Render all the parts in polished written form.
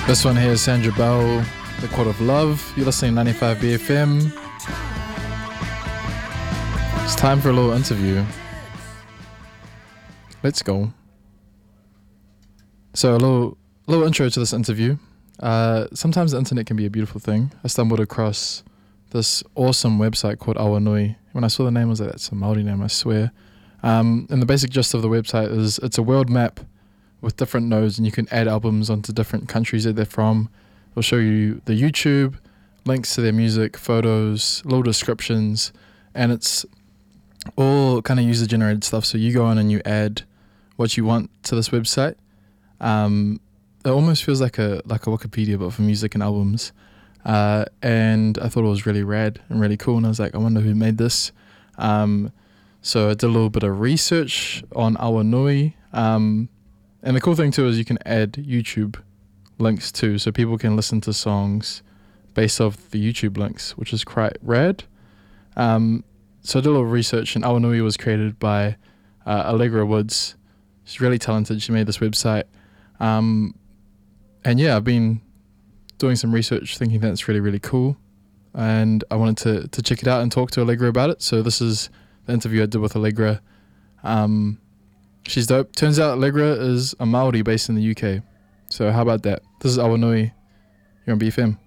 This one here is Sandra Bell, The Court of Love. You're listening to 95 BFM. It's time for a little interview. Let's go. So a little intro to this interview. Sometimes the internet can be a beautiful thing. I stumbled across this awesome website called Awanui. When I saw the name, I was like, that's a Māori name, I swear. And the basic gist of the website is it's a world map with different nodes, and you can add albums onto different countries that they're from. It'll show you the YouTube, links to their music, photos, little descriptions, and it's all kind of user-generated stuff. So you go in and you add what you want to this website. It almost feels like a Wikipedia, but for music and albums. And I thought it was really rad and really cool, and I was like, I wonder who made this. So I did a little bit of research on Awanui. And the cool thing too is you can add YouTube links too, so people can listen to songs based off the YouTube links, which is quite rad. So I did a little research, and Awanui was created by Allegra Woods. She's really talented. She made this website. And yeah, I've been doing some research thinking that's really, really cool. And I wanted to check it out and talk to Allegra about it. So this is the interview I did with Allegra. She's dope. Turns out Allegra is a Māori based in the UK. So how about that? This is Awanui. You're on BFM.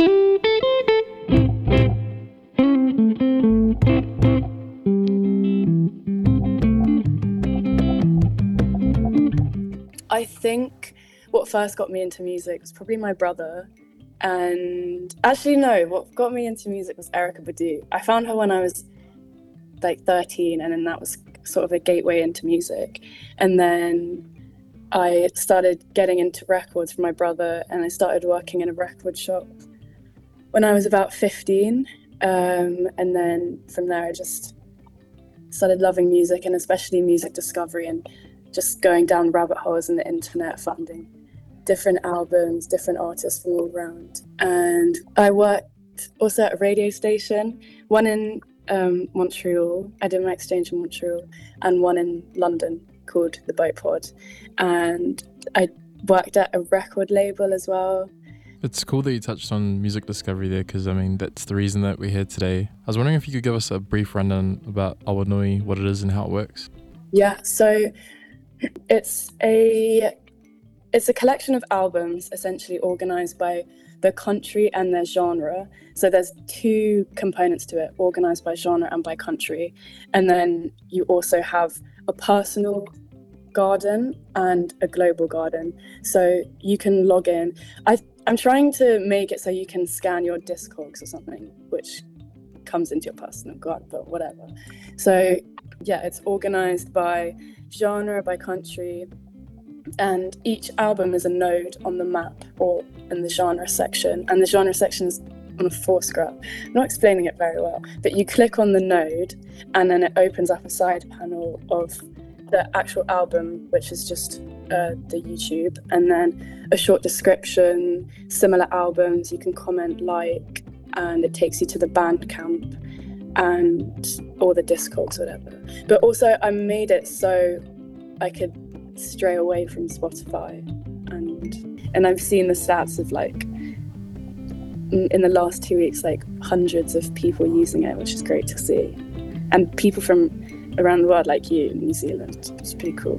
I think what first got me into music was probably my brother. And actually, no, what got me into music was Erykah Badu. I found her when I was like 13, and then that was sort of a gateway into music. And then I started getting into records from my brother, and I started working in a record shop when I was about 15. And then from there I just started loving music, and especially music discovery, and just going down rabbit holes in the internet, finding different albums, different artists from all around. And I worked also at a radio station, one in Montreal. I did my exchange in Montreal, and one in London called The Boat Pod. And I worked at a record label as well. It's cool that you touched on music discovery there, because I mean that's the reason that we're here today. I was wondering if you could give us a brief rundown about Awanui, what it is and how it works. Yeah, so it's a collection of albums essentially organized by the country and their genre. So there's two components to it, organized by genre and by country. And then you also have a personal garden and a global garden. So you can log in. I'm trying to make it so you can scan your Discogs or something, which comes into your personal garden, but whatever. So yeah, it's organized by genre, by country, and each album is a node on the map or in the genre section, and the genre section is on a force graph. I'm not explaining it very well, but you click on the node and then it opens up a side panel of the actual album, which is just the YouTube, and then a short description, similar albums, you can comment, like, and it takes you to the Bandcamp and or the Discogs, whatever. But also I made it so I could stray away from Spotify, and I've seen the stats of like in the last 2 weeks, like hundreds of people using it, which is great to see, and people from around the world, like you in New Zealand. It's pretty cool.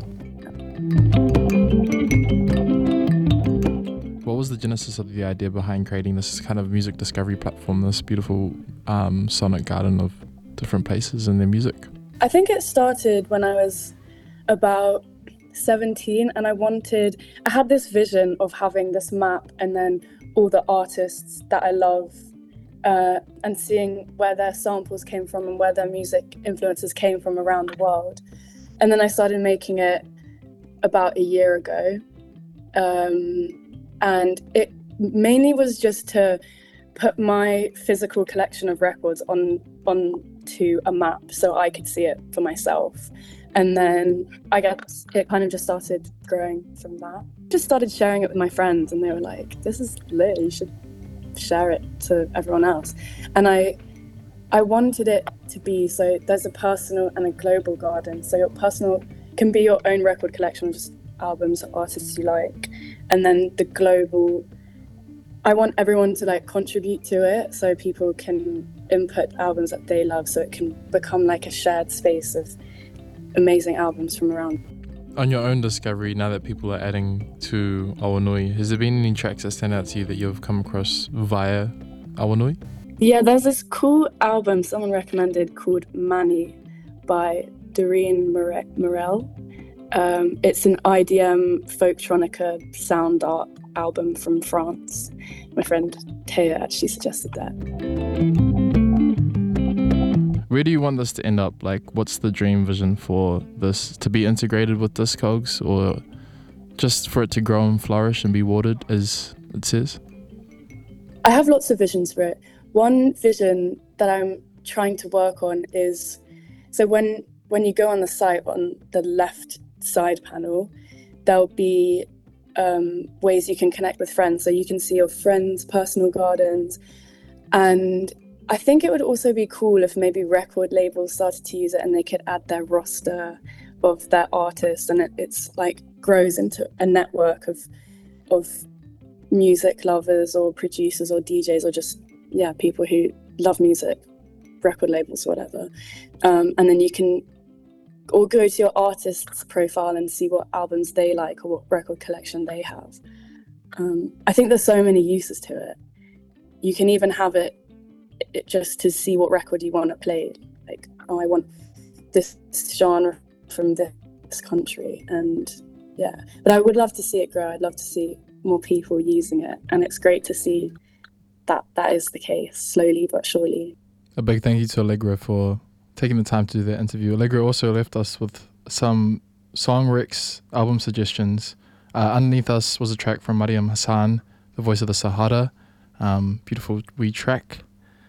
What was the genesis of the idea behind creating this kind of music discovery platform, this beautiful sonic garden of different places and their music? I think it started when I was about 17, and I had this vision of having this map and then all the artists that I love, and seeing where their samples came from and where their music influences came from around the world. And then I started making it about a year ago, and it mainly was just to put my physical collection of records onto a map so I could see it for myself. And then I guess it kind of just started growing from that. Just started sharing it with my friends, and they were like, this is lit, you should share it to everyone else. And I wanted it to be, so there's a personal and a global garden. So your personal can be your own record collection of just albums or artists you like. And then the global I want everyone to like contribute to it so people can input albums that they love so it can become like a shared space of amazing albums from around. On your own discovery, now that people are adding to Awanui, has there been any tracks that stand out to you that you've come across via Awanui? Yeah, there's this cool album someone recommended called Mani by Doreen Morel. It's an IDM folktronica sound art album from France. My friend Taya actually suggested that. Where do you want this to end up? Like, what's the dream vision for this? To be integrated with Discogs, or just for it to grow and flourish and be watered, as it says? I have lots of visions for it. One vision that I'm trying to work on is, so when you go on the site, on the left side panel, there'll be ways you can connect with friends. So you can see your friends' personal gardens. And I think it would also be cool if maybe record labels started to use it and they could add their roster of their artists, and it's like grows into a network of music lovers or producers or DJs or just people who love music, record labels, whatever. And then you can or go to your artist's profile and see what albums they like or what record collection they have. I think there's so many uses to it. You can even have it just to see what record you want to play. Like, oh, I want this genre from this country. And yeah, but I would love to see it grow. I'd love to see more people using it. And it's great to see that is the case, slowly but surely. A big thank you to Allegra for taking the time to do that interview. Allegra also left us with some song recs, album suggestions. Underneath us was a track from Mariam Hassan, the voice of the Sahara. Beautiful wee track.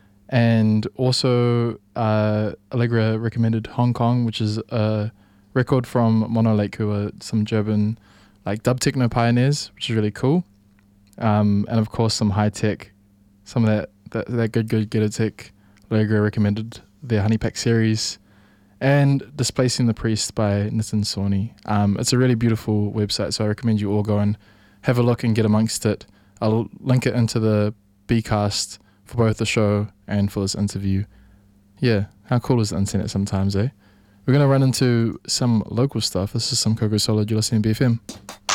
And also Allegra recommended Hong Kong, which is a record from Mono Lake, who are some Durban like dub techno pioneers, which is really cool. And of course some high tech, some of that good getter tech. Allegra recommended their Honey Pack series, and Displacing the Priest by Nitin Sawhney. It's a really beautiful website, so I recommend you all go and have a look and get amongst it. I'll link it into the Bcast for both the show and for this interview. Yeah, how cool is the internet sometimes, eh? We're going to run into some local stuff. This is some Coco Solid. You're listening to BFM.